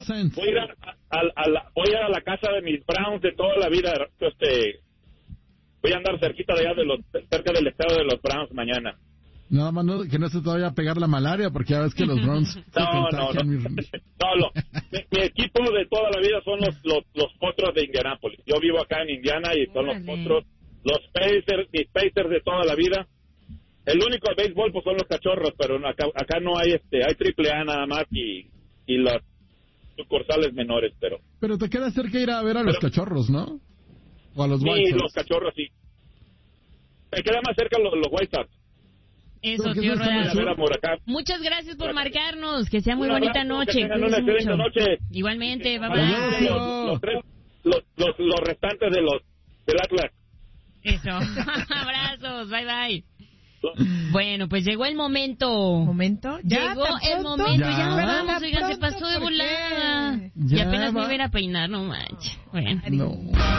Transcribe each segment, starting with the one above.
100%. Voy a ir a la casa de mis Browns de toda la vida. Voy a andar cerca del estado de los Browns mañana. Nada más que no se te vaya a pegar la malaria, porque ya ves que los Browns No. Mi equipo de toda la vida son los Potros de Indianápolis. Yo vivo acá en Indiana y son los Potros, los Pacers, mis Pacers de toda la vida. El único de béisbol pues son los Cachorros, pero acá no hay hay AAA nada más y las sucursales menores, pero te queda cerca ir a ver a los Cachorros, ¿no? O a los White Sox. Sí, los Cachorros sí. Me queda más cerca los White Sox. Eso, tío Ruedas. Muchas gracias por marcarnos. Que sea muy bonita noche. Que tengan una excelente noche. Igualmente, bye. Los restantes del Atlas. Eso. Abrazos, bye. Bueno, pues llegó el momento. Llegó el momento. Ya vamos, oigan, se pasó de volada. Y apenas me iba a ir a peinar, no manches. Bueno. No.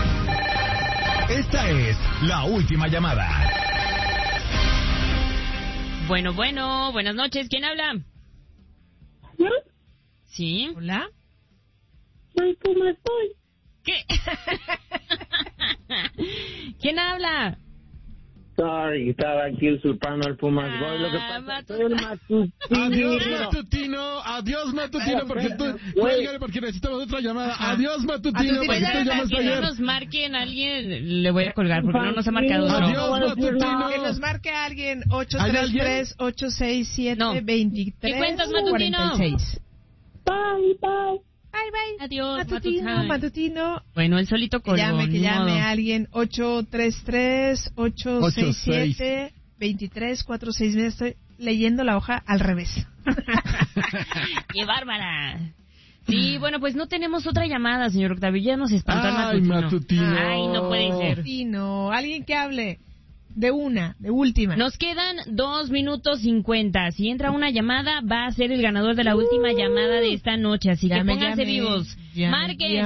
Esta es la última llamada. Bueno, buenas noches. ¿Quién habla? ¿Yo? ¿Sí? ¿Hola? Soy Pumas Boy. ¿Qué? ¿Quién habla? Sorry, estaba aquí usurpando al Pumas Boy. Lo que pasa es el matutino. Adiós, Matutino, porque necesitamos otra llamada. Adiós, Matutino, porque tú llamaste ayer. Que nos marquen a alguien, le voy a colgar, porque no nos ha marcado. Adiós, Matutino. Que nos marque a alguien 833-867-2346. ¿Qué cuentas, Matutino? Bye. Adiós, Matutino. Bueno, el solito colgó. Que llame a alguien 833-867-2346. Me estoy leyendo la hoja al revés. ¡Qué bárbara! Sí, bueno, pues no tenemos otra llamada, señor Octavio. Ya nos espantó el Matutino. Ay, no puede ser. Matutino. Alguien que hable. De última. Nos quedan 2 minutos 50. Si entra una llamada, va a ser el ganador de la última llamada de esta noche. Así que pónganse vivos. Marquen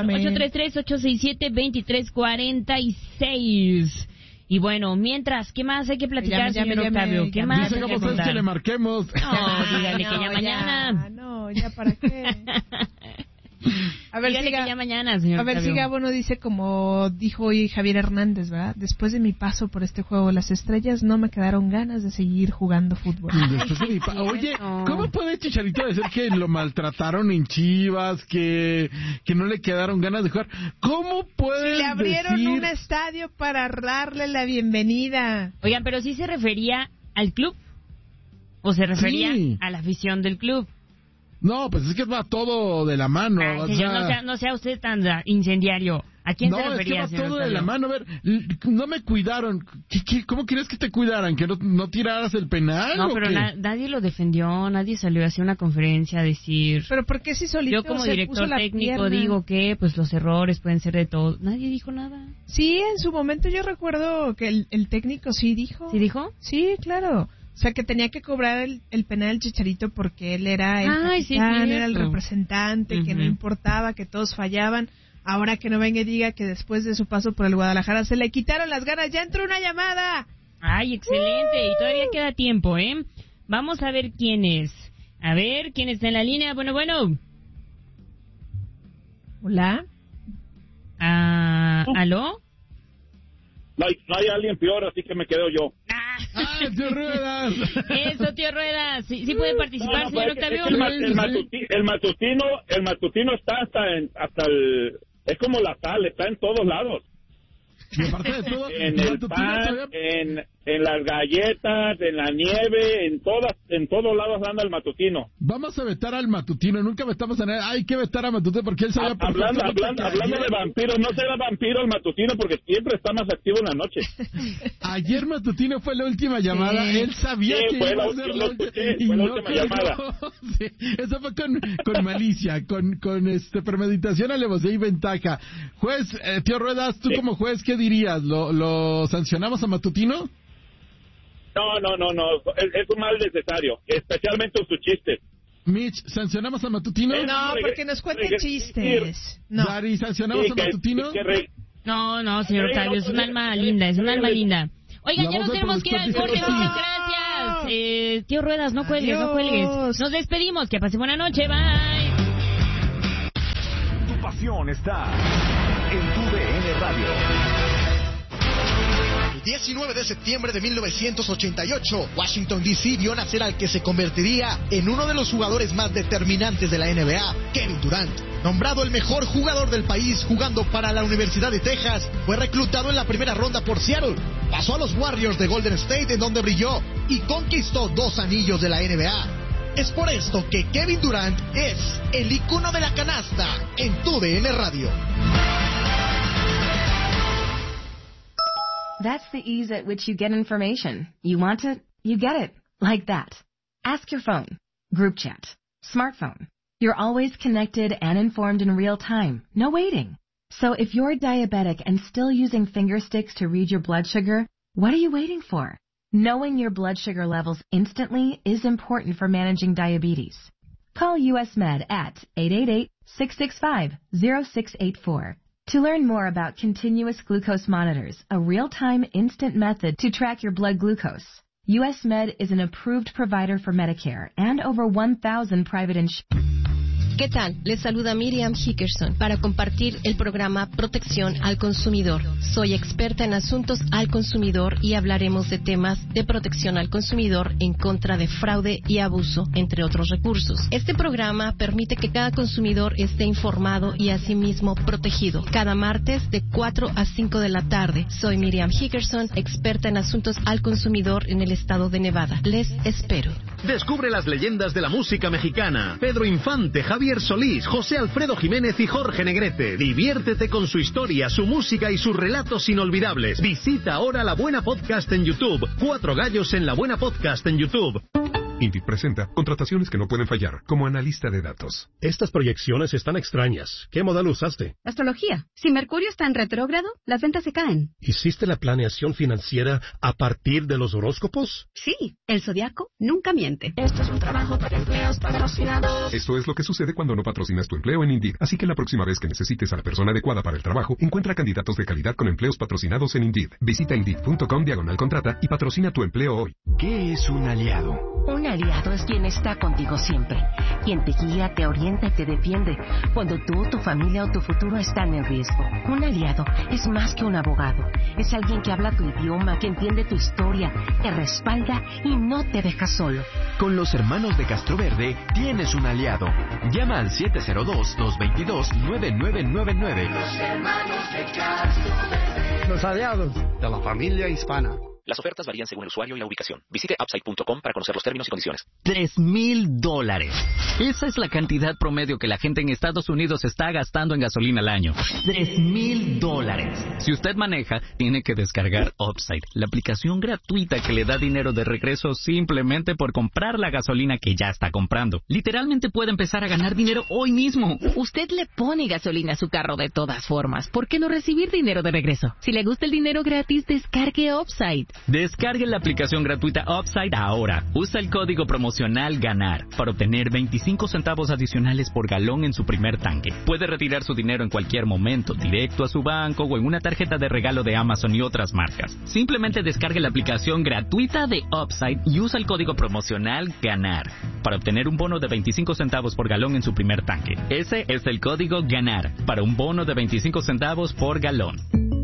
833-867-2346. Y bueno, mientras, ¿qué más hay que platicar, señor Octavio? ¿Qué más hay que contar? que le marquemos. No, dígale que ya mañana. No, ya para qué. A ver, dígale que ya mañana, señor Octavio. A ver si Gabo no dice como dijo hoy Javier Hernández, ¿verdad? Después de mi paso por este juego de las estrellas, no me quedaron ganas de seguir jugando fútbol. Oye, ¿cómo puede Chicharito decir que lo maltrataron en Chivas, que no le quedaron ganas de jugar? ¿Cómo puede le abrieron un estadio para darle la bienvenida? Oigan, pero sí se refería al club o se refería a la afición del club. No, pues es que va todo de la mano. Ay, señor, no sea usted tan incendiario. ¿A quién se refería, es que va todo de la mano. A ver, no me cuidaron. ¿Cómo quieres que te cuidaran? ¿Que no tiraras el penal? No, pero nadie lo defendió. Nadie salió a hacer una conferencia a decir... ¿Pero por qué si solito yo como director técnico digo que pues los errores pueden ser de todos? Nadie dijo nada. Sí, en su momento yo recuerdo que el técnico sí dijo. ¿Sí dijo? Sí, claro. O sea, que tenía que cobrar el penal del Chicharito porque él era el capitán, era el representante, que no importaba, que todos fallaban. Ahora que no venga y diga que después de su paso por el Guadalajara se le quitaron las ganas. ¡Ya entró una llamada! ¡Ay, excelente! Y todavía queda tiempo, ¿eh? Vamos a ver quién es. A ver, ¿quién está en la línea? Bueno. ¿Hola? ¿Aló? No hay alguien peor, así que me quedo yo. ¡Tío Ruedas! Eso, tío Ruedas. ¿Sí puede participar, señor Octavio? El matutino está hasta el... Es como la sal, está en todos lados. Y aparte de todo, en el pan, en las galletas, en la nieve, en todos lados anda el matutino. Vamos a vetar al matutino, nunca vetamos a nadie. Hay que vetar a Matutino porque él sabía hablando de vampiros, no será vampiro el matutino porque siempre está más activo en la noche. Ayer Matutino fue la última llamada, él sabía que iba a ser la última llamada. Sí, eso fue con malicia, con premeditación, alevosía y ventaja. Juez, tío Ruedas, tú como juez, ¿qué dirías? ¿Lo sancionamos a Matutino? No, es un mal necesario, especialmente sus chistes. Mitch, ¿sancionamos a Matutino? No, porque nos cuenten chistes. No. Dari, ¿sancionamos a Matutino? No, señor Octavio, es un alma linda, Oigan, ya nos tenemos que ir al corte, muchas gracias. Tío Ruedas, no cuelgues. Nos despedimos, que pase buena noche, bye. diversión está en TUDN Radio. El 19 de septiembre de 1988, Washington D.C. vio nacer al que se convertiría en uno de los jugadores más determinantes de la NBA, Kevin Durant. Nombrado el mejor jugador del país jugando para la Universidad de Texas, fue reclutado en la primera ronda por Seattle. Pasó a los Warriors de Golden State, en donde brilló y conquistó 2 anillos de la NBA. Es por esto que Kevin Durant es el ícono de la canasta en TUDN Radio. That's the ease at which you get information. You want it, you get it. Like that. Ask your phone. Group chat. Smartphone. You're always connected and informed in real time. No waiting. So if you're diabetic and still using finger sticks to read your blood sugar, what are you waiting for? Knowing your blood sugar levels instantly is important for managing diabetes. Call US Med at 888-665-0684. To learn more about continuous glucose monitors, a real-time instant method to track your blood glucose, US Med is an approved provider for Medicare and over 1,000 private insurance. ¿Qué tal? Les saluda Miriam Hickerson para compartir el programa Protección al Consumidor. Soy experta en asuntos al consumidor y hablaremos de temas de protección al consumidor en contra de fraude y abuso, entre otros recursos. Este programa permite que cada consumidor esté informado y asimismo protegido. Cada martes de 4 a 5 de la tarde. Soy Miriam Hickerson, experta en asuntos al consumidor en el estado de Nevada. Les espero. Descubre las leyendas de la música mexicana. Pedro Infante, Javier Solís, José Alfredo Jiménez y Jorge Negrete. Diviértete con su historia, su música y sus relatos inolvidables. Visita ahora La Buena Podcast en YouTube. 4 gallos en La Buena Podcast en YouTube. Indeed presenta contrataciones que no pueden fallar, como analista de datos. Estas proyecciones están extrañas. ¿Qué modelo usaste? Astrología. Si Mercurio está en retrógrado, las ventas se caen. ¿Hiciste la planeación financiera a partir de los horóscopos? Sí, el zodiaco nunca miente. Esto es un trabajo para empleos patrocinados. Esto es lo que sucede cuando no patrocinas tu empleo en Indeed. Así que la próxima vez que necesites a la persona adecuada para el trabajo, encuentra candidatos de calidad con empleos patrocinados en Indeed. Visita Indeed.com/contrata y patrocina tu empleo hoy. ¿Qué es un aliado? Un aliado es quien está contigo siempre, quien te guía, te orienta y te defiende cuando tú, tu familia o tu futuro están en riesgo. Un aliado es más que un abogado, es alguien que habla tu idioma, que entiende tu historia, te respalda y no te deja solo. Con los hermanos de Castroverde tienes un aliado. Llama al 702-222-9999. Los hermanos de Castroverde. Los aliados de la familia hispana. Las ofertas varían según el usuario y la ubicación. Visite upside.com para conocer los términos y condiciones. $3,000. Esa es la cantidad promedio que la gente en Estados Unidos está gastando en gasolina al año. $3,000. Si usted maneja, tiene que descargar Upside, la aplicación gratuita que le da dinero de regreso simplemente por comprar la gasolina que ya está comprando. Literalmente puede empezar a ganar dinero hoy mismo. Usted le pone gasolina a su carro de todas formas. ¿Por qué no recibir dinero de regreso? Si le gusta el dinero gratis, descargue Upside. Descargue la aplicación gratuita Upside ahora. Usa el código promocional GANAR para obtener 25 centavos adicionales por galón en su primer tanque. Puede retirar su dinero en cualquier momento, directo a su banco o en una tarjeta de regalo de Amazon y otras marcas. Simplemente descargue la aplicación gratuita de Upside y usa el código promocional GANAR para obtener un bono de 25 centavos por galón en su primer tanque. Ese es el código GANAR para un bono de 25 centavos por galón.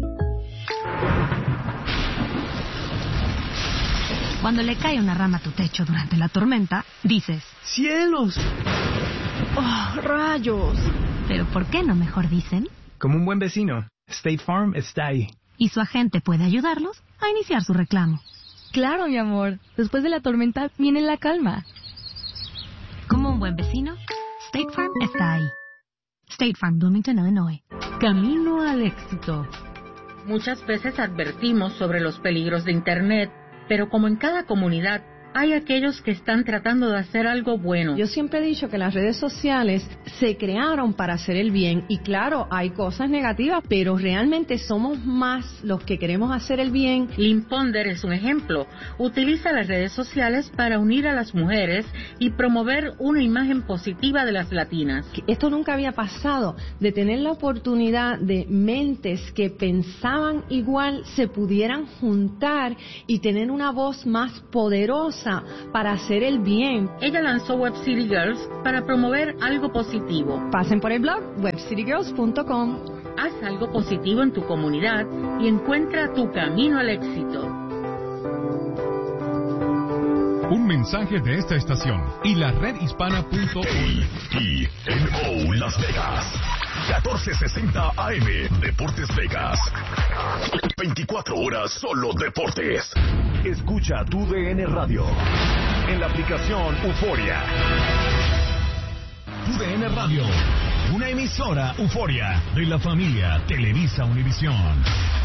Cuando le cae una rama a tu techo durante la tormenta, dices: ¡cielos! ¡Oh, rayos! Pero ¿por qué no mejor dicen? Como un buen vecino, State Farm está ahí. Y su agente puede ayudarlos a iniciar su reclamo. Claro, mi amor. Después de la tormenta viene la calma. Como un buen vecino, State Farm está ahí. State Farm, Bloomington, Illinois. Camino al éxito. Muchas veces advertimos sobre los peligros de Internet, pero como en cada comunidad, hay aquellos que están tratando de hacer algo bueno. Yo siempre he dicho que las redes sociales se crearon para hacer el bien y claro, hay cosas negativas, pero realmente somos más los que queremos hacer el bien. Lynn Ponder es un ejemplo. Utiliza las redes sociales para unir a las mujeres y promover una imagen positiva de las latinas. Esto nunca había pasado, de tener la oportunidad de mentes que pensaban igual se pudieran juntar y tener una voz más poderosa fuerza para hacer el bien. Ella lanzó Web City Girls para promover algo positivo. Pasen por el blog webcitygirls.com. Haz algo positivo en tu comunidad y encuentra tu camino al éxito. Un mensaje de esta estación y la redhispana.org. TNO Las Vegas. 1460 AM. Deportes Vegas. 24 horas solo deportes. Escucha tu DN Radio. En la aplicación Euforia. Tu DN Radio. Una emisora Euforia de la familia Televisa Univisión.